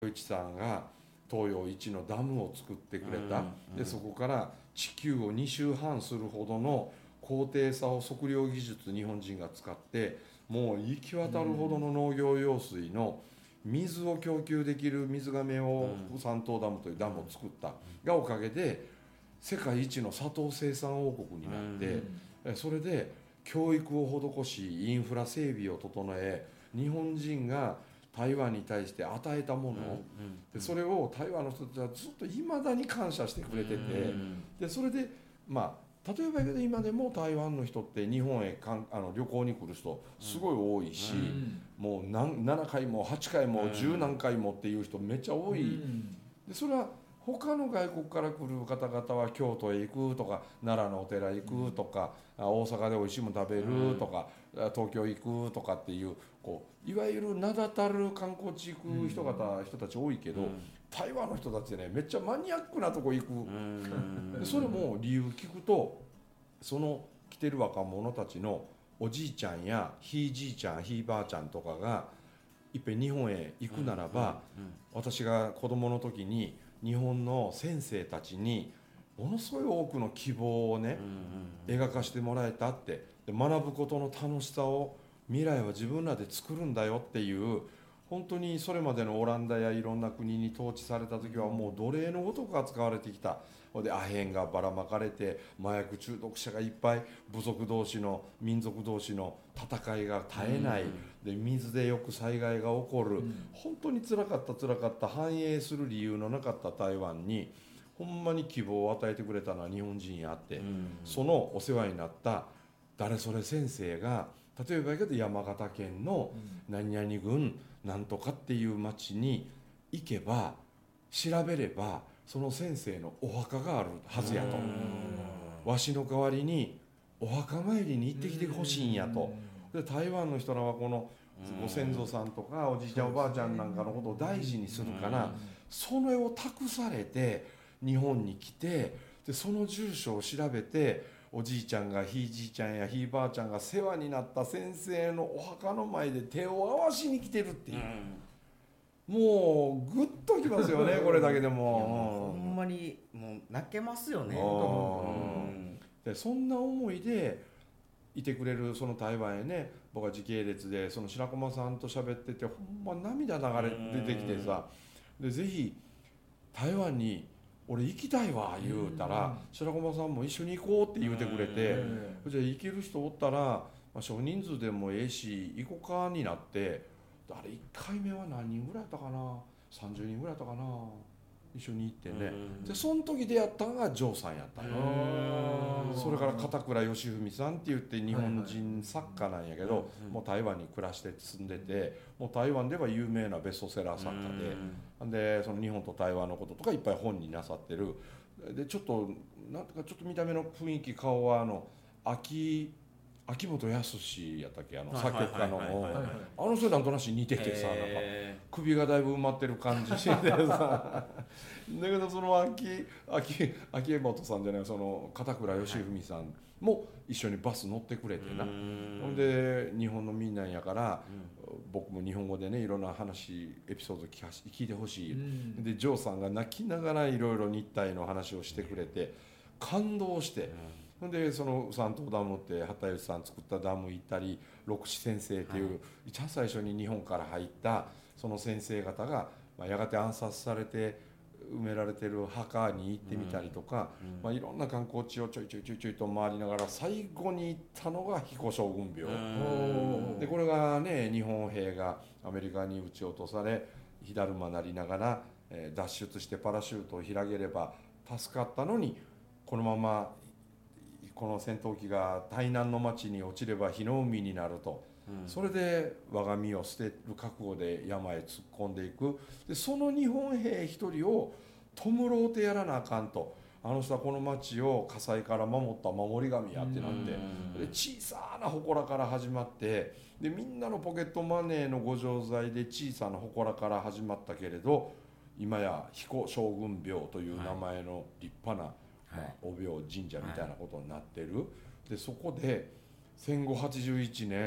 一さんが東洋一のダムを作ってくれた、でそこから地球を2周半するほどの高低差を測量技術日本人が使ってもう行き渡るほどの農業用水の水を供給できる水がめを三島ダムというダムを作ったがおかげで世界一の砂糖生産王国になって、それで教育を施しインフラ整備を整え日本人が台湾に対して与えたもの、でそれを台湾の人たちはずっといまだに感謝してくれてて、でそれで例えばけど今でも台湾の人って日本へ旅行に来る人すごい多いし、もう7回も8回も10何回もっていう人めっちゃ多い、でそれは他の外国から来る方々は京都へ行くとか奈良のお寺行くとか、大阪でおいしいもの食べるとか、東京行くとかっていういわゆる名だたる観光地行く人たち多いけど、台湾の人たちねめっちゃマニアックなとこ行く、でそれも理由聞くとその来てる若者たちのおじいちゃんやひいじいちゃんひいばあちゃんとかがいっぺん日本へ行くならば、私が子供の時に日本の先生たちにものすごい多くの希望をね、描かしてもらえたって、で学ぶことの楽しさを未来は自分らで作るんだよっていう、本当にそれまでのオランダやいろんな国に統治された時はもう奴隷のごとく扱われてきた。でアヘンがばらまかれて麻薬中毒者がいっぱい、部族同士の民族同士の戦いが絶えない、で水でよく災害が起こる、本当につらかった繁栄する理由のなかった台湾にほんまに希望を与えてくれたのは日本人やって、そのお世話になった誰それ先生が例えばやけど山形県の何々郡なんとかっていう町に行けば調べればその先生のお墓があるはずやと、わしの代わりにお墓参りに行ってきてほしいんやと。で台湾の人らはこのご先祖さんとかおじいちゃんおばあちゃんなんかのことを大事にするから、それを託されて日本に来て、でその住所を調べておじいちゃんがひいじいちゃんやひいばあちゃんが世話になった先生のお墓の前で手を合わしに来てるっていう、もうグッときますよねこれだけでも。 ほんまにもう泣けますよね。 でそんな思いでいてくれるその台湾へね、僕は時系列でその白駒さんと喋っててほんま涙流れ出てきてさ、でぜひ台湾に俺行きたいわ言うたら、白駒さんも一緒に行こうって言うてくれて、じゃあ行ける人おったら、少人数でもええし行こうかになって、あれ1回目は何人ぐらいやったかな、30人ぐらいやったかな、一緒に行ってね、でその時出会ったのがジョーさんやったんよ。それから片倉義文さんって言って日本人作家なんやけど、もう台湾に暮らして住んでて、もう台湾では有名なベストセラー作家で、その日本と台湾のこととかいっぱい本になさってる。でちょっとなんとかちょっと見た目の雰囲気、顔は秋元康やったっけ、作曲家のあの人なんとなし似ててさ、なんか首がだいぶ埋まってる感じしてさだけどその秋元さんじゃない、その片倉義文さんも一緒にバス乗ってくれてな、ほんで日本のみんなんやから、僕も日本語でねいろんな話エピソード聞いてほしい、でジョーさんが泣きながらいろいろ日体の話をしてくれて感動して、でその三島ダムって畑吉さん作ったダム行ったり、六志先生っていう、一番最初に日本から入ったその先生方が、やがて暗殺されて埋められてる墓に行ってみたりとか、いろんな観光地をちょいと回りながら最後に行ったのが彦将軍廟で、これがね日本兵がアメリカに撃ち落とされ火だるまなりながら、脱出してパラシュートを開ければ助かったのに、このままこの戦闘機が対南の町に落ちれば火の海になると、それで我が身を捨てる覚悟で山へ突っ込んでいく。でその日本兵一人を弔うてやらなあかんと、あの人はこの町を火災から守った守り神やってなって、で小さな祠から始まって、でみんなのポケットマネーのご錠剤で小さな祠から始まったけれど、今や彦将軍廟という名前の立派な、お廟神社みたいなことになってる。でそこで戦後81年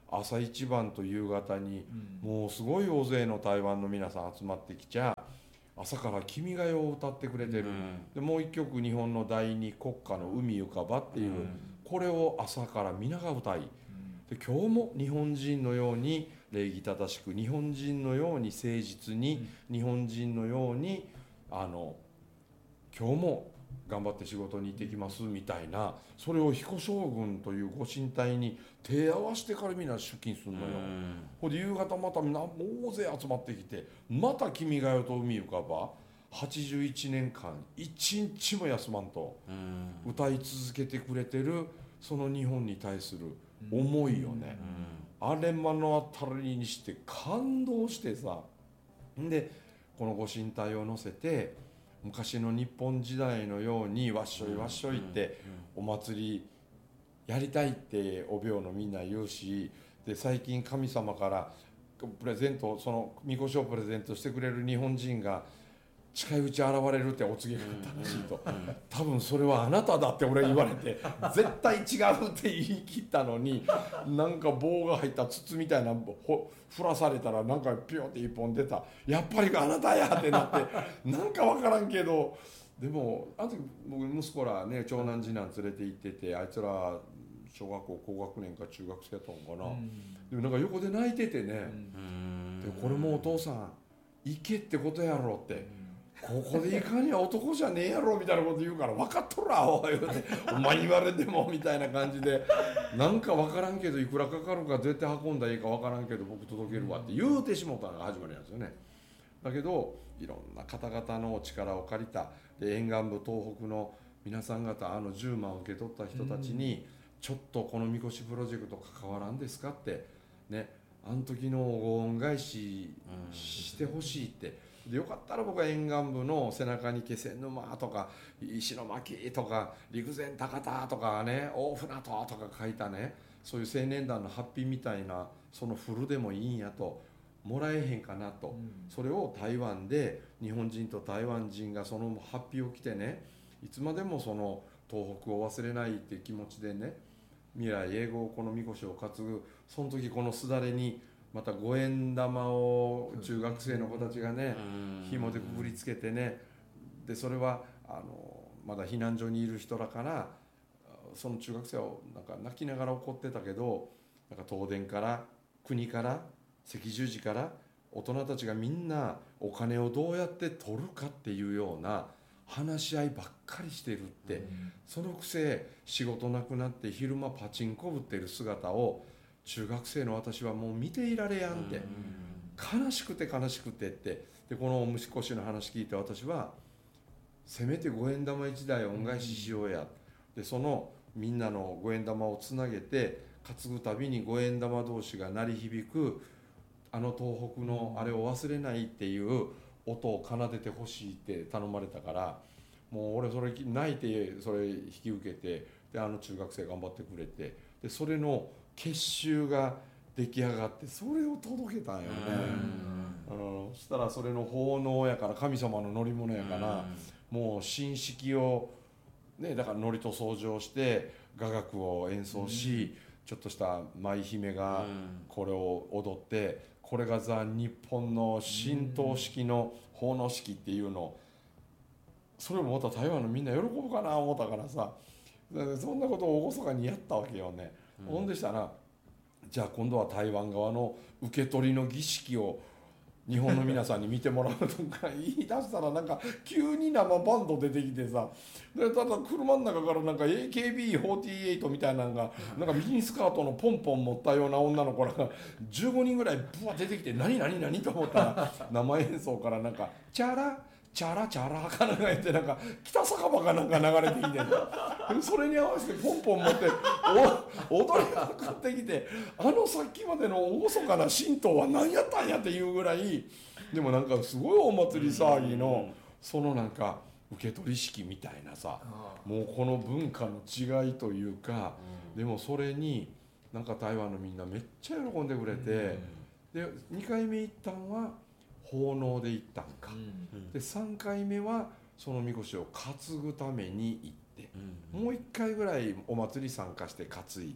朝一番と夕方にもうすごい大勢の台湾の皆さん集まってきちゃ朝から「君が代」を歌ってくれてる、でもう一曲日本の第二国歌の「海ゆかば」っていう、これを朝から皆が歌い、で今日も日本人のように礼儀正しく、日本人のように誠実に、日本人のように今日も頑張って仕事に行ってきますみたいな、それを彦将軍というご神体に手合わせてからみんな出勤するのよ。ほんで夕方またみんな大勢集まってきて、また「君が代」と「海ゆかば」81年間一日も休まんと歌い続けてくれてる、その日本に対する思いよね。あれ目の当たりにして感動してさ、でこのご神体を乗せて昔の日本時代のようにわっしょいわっしょいってお祭りやりたいってお廟のみんな言うし、で最近神様からプレゼント、そのみこしをプレゼントしてくれる日本人が近いうち現れるってお告げがあったらしいと、多分それはあなただって俺言われて絶対違うって言い切ったのに、なんか棒が入った筒みたいな振らされたらなんかピョンって一本出た、やっぱりあなたやってなってなんか分からんけど、でもあの時僕息子らね長男次男連れて行ってて、あいつら小学校高学年か中学生やったのかな、でもなんか横で泣いててね、でこれもお父さん行けってことやろって、ここでいかには男じゃねえやろみたいなこと言うから、分かっとるわおいお前に言われてもみたいな感じで、なんか分からんけどいくらかかるかどうやって運んだらいいか分からんけど僕届けるわって言うてしもたのが始まりなんですよね。だけどいろんな方々のお力を借りた、で沿岸部東北の皆さん方、10万を受け取った人たちにちょっとこのみこしプロジェクト関わらんですかってね、あの時のご恩返ししてほしいって、でよかったら僕は沿岸部の背中に気仙沼とか石巻とか陸前高田とかね、大船渡とか書いたね、そういう青年団のハッピーみたいなそのフルでもいいんやと、もらえへんかなと、それを台湾で日本人と台湾人がそのハッピーを着てね、いつまでもその東北を忘れないっていう気持ちでね、未来永劫このみこしを担ぐ、その時このすだれにまた五円玉を中学生の子たちがね紐でくくりつけてね、でそれはまだ避難所にいる人らから、その中学生はなんか泣きながら怒ってたけど、なんか東電から国から赤十字から大人たちがみんなお金をどうやって取るかっていうような話し合いばっかりしてるって、そのくせ仕事なくなって昼間パチンコぶってる姿を中学生の私はもう見ていられやんって、悲しくて悲しくてって、でこのお虫越しの話聞いて、私はせめて五円玉1台恩返ししようや、でそのみんなの五円玉をつなげて担ぐたびに五円玉同士が鳴り響く東北のあれを忘れないっていう音を奏でてほしいって頼まれたから、もう俺それ泣いてそれ引き受けて、で中学生頑張ってくれて、でそれの結集が出来上がって、それを届けたんよね。そしたらそれの奉納やから、神様の乗り物やから、もう神式をね、だから祝詞と掃除をして雅楽を演奏し、ちょっとした舞姫がこれを踊って、これがザ・日本の神道式の奉納式っていうの、それもまた台湾のみんな喜ぶかな思ったからさ、そんなことを厳かにやったわけよね。ほんでしたら、じゃあ今度は台湾側の受け取りの儀式を日本の皆さんに見てもらうとか言い出したら、なんか急に生バンド出てきてさ、でただ車の中からなんか AKB48 みたいなのがなんかミニスカートのポンポン持ったような女の子らが15人ぐらいブワ出てきて、何何何と思ったら、生演奏からなんかチャラチャラチャラかなんか言って、なんか北酒場かなんか流れてきて、それに合わせてポンポン持って踊りがかってきて、さっきまでの厳かな神道は何やったんやっていうぐらい、でもなんかすごいお祭り騒ぎのそのなんか受け取り式みたいなさ、もうこの文化の違いというか、でもそれになんか台湾のみんなめっちゃ喜んでくれて、で2回目行ったんは奉納で行ったんか、で3回目はそのみこしを担ぐために行って、もう1回ぐらいお祭り参加して担いで、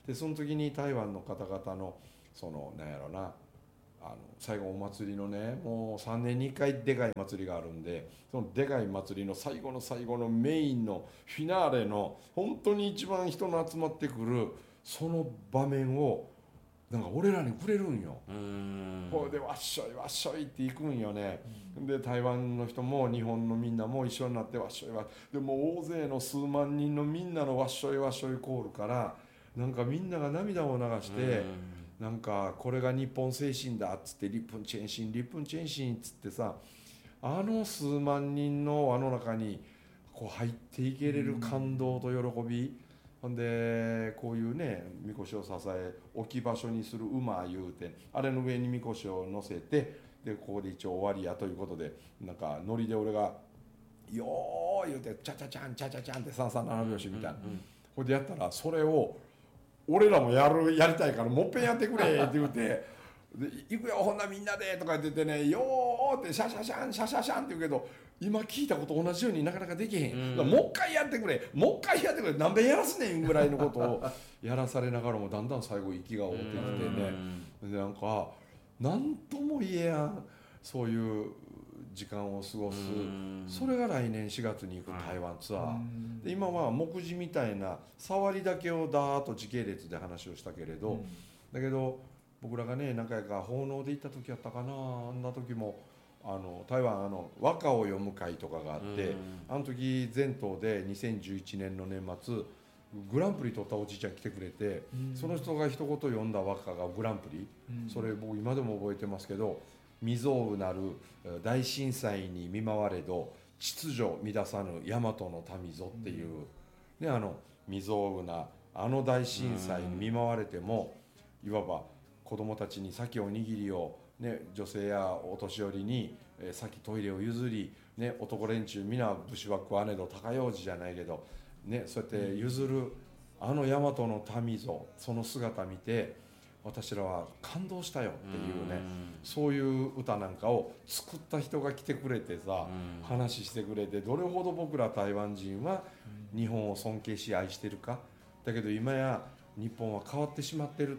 でその時に台湾の方々のそのなんやろな、最後お祭りのね、もう3年に1回でかい祭りがあるんで、そのでかい祭りの最後の最後のメインのフィナーレの本当に一番人の集まってくるその場面をなんか俺らにくれるんよ。これでわっしょいわっしょいっていくんよね。で台湾の人も日本のみんなも一緒になってわっしょいわでもう大勢の数万人のみんなのわっしょいわっしょいコールからなんかみんなが涙を流してなんかこれが日本精神だっつってリップンチェンシンリップンチェンシンっつってさ、あの数万人の輪の中にこう入っていけれる感動と喜び、ほんでこういうねみこしを支え置き場所にする馬いうてあれの上にみこしを乗せてでここで一応終わりやということでなんかノリで俺が「よー」言うて「チャチャチャンチャチャチャン」って三三七拍子みたいな、これでやったらそれを俺らもやりたいからもっぺんやってくれって言うてで行くよほんなみんなでとか言ってね、よーってシャシャシャンシャシャシャンって言うけど今聞いたこと同じようになかなかできへん、もう一回やってくれもう一回やってくれ何べんやらすねんぐらいのことをやらされながらもだんだん最後息が合うてきてね、でなんか何とも言えやんそういう時間を過ごす、それが来年4月に行く台湾ツアーで、今は目次みたいな触りだけをだーっと時系列で話をしたけれど、だけど僕らがね何回か奉納で行った時やったかな、あんな時も台湾和歌を読む会とかがあって、あの時全島で2011年の年末グランプリ取ったおじいちゃん来てくれて、その人が一言読んだ和歌がグランプリ、それ僕今でも覚えてますけど、未曾有なる大震災に見舞われど秩序乱さぬ大和の民ぞっていう、ね、未曾有な大震災に見舞われてもいわば子供たちに先おにぎりを、ね、女性やお年寄りに先トイレを譲り、ね、男連中皆武士は食わねど高用事じゃないけど、ね、そうやって譲る大和の民ぞ、その姿見て私らは感動したよっていうね、そういう歌なんかを作った人が来てくれてさ、話してくれて、どれほど僕ら台湾人は日本を尊敬し愛してるか。だけど今や日本は変わってしまってるって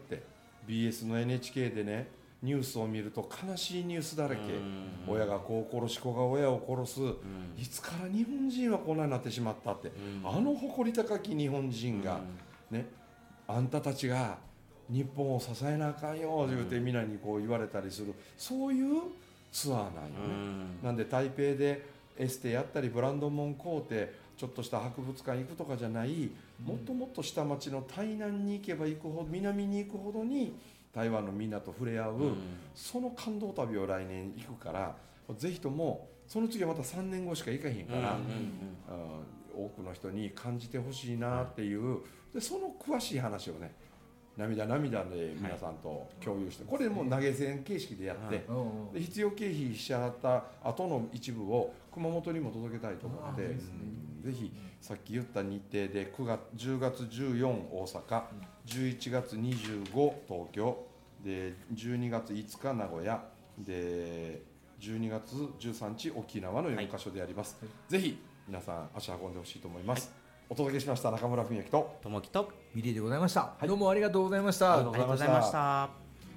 BS の NHK でねニュースを見ると悲しいニュースだらけ、親が子を殺し子が親を殺す、いつから日本人はこんなになってしまったって、誇り高き日本人がね、あんたたちが日本を支えなあかんよ言うて皆にこう言われたりする、そういうツアーなんよね。なんで台北でエステやったりブランド物買うてちょっとした博物館行くとかじゃない、もっともっと下町の台南に行けば行くほど南に行くほどに台湾のみんなと触れ合う、その感動旅を来年行くから、ぜひともその次はまた3年後しか行かへんから、多くの人に感じてほしいなっていう、でその詳しい話をね涙で皆さんと共有して、これもう投げ銭形式でやって、で必要経費し払った後の一部を熊本にも届けたいと思って、ぜひさっき言った日程で10月14大阪、11月25東京で12月5日名古屋で12月13日沖縄の4カ所でやります、ぜひ皆さん足運んでほしいと思います、お届けしました中村文明とともきとミリーでございました、どうもありがとうございました。 ありがとうございました。